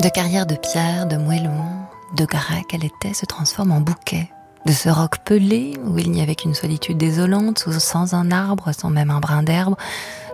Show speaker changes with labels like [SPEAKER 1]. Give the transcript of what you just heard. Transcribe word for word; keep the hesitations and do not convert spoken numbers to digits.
[SPEAKER 1] De carrière de pierre, de moellons, de grès qu'elle était, se transforme en bouquet. De ce roc pelé, où il n'y avait qu'une solitude désolante, sans un arbre, sans même un brin d'herbe,